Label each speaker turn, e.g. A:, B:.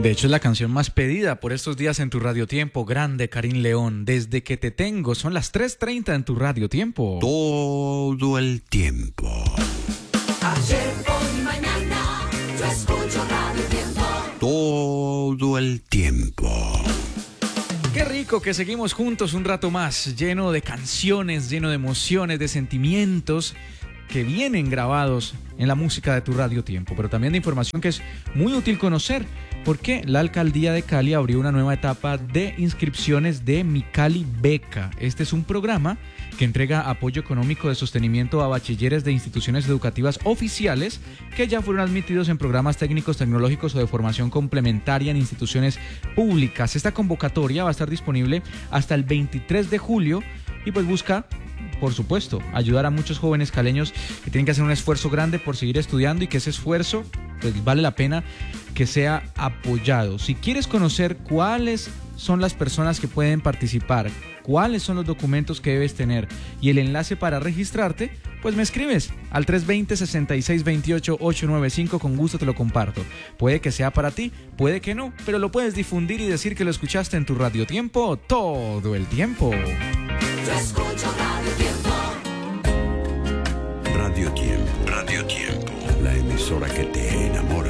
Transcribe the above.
A: De hecho, es la canción más pedida por estos días en tu Radio Tiempo. Grande, Karim León. Desde que te tengo, son las 3:30 en tu Radio Tiempo.
B: Todo el tiempo.
C: Ayer, hoy y mañana, yo escucho Radio Tiempo.
B: Todo el tiempo.
A: Qué rico que seguimos juntos un rato más, lleno de canciones, lleno de emociones, de sentimientos que vienen grabados en la música de tu Radio Tiempo, pero también de información que es muy útil conocer, porque la Alcaldía de Cali abrió una nueva etapa de inscripciones de Mi Cali Beca. Este es un programa que entrega apoyo económico de sostenimiento a bachilleres de instituciones educativas oficiales que ya fueron admitidos en programas técnicos, tecnológicos o de formación complementaria en instituciones públicas. Esta convocatoria va a estar disponible hasta el 23 de julio y pues busca, por supuesto, ayudar a muchos jóvenes caleños que tienen que hacer un esfuerzo grande por seguir estudiando y que ese esfuerzo pues vale la pena que sea apoyado. Si quieres conocer cuáles son las personas que pueden participar, cuáles son los documentos que debes tener y el enlace para registrarte, pues me escribes al 320-6628-895, con gusto te lo comparto. Puede que sea para ti, puede que no, pero lo puedes difundir y decir que lo escuchaste en tu Radio Tiempo todo el tiempo.
C: Yo escucho Radio Tiempo.
B: Radio Tiempo. Radio Tiempo. La emisora que te enamora.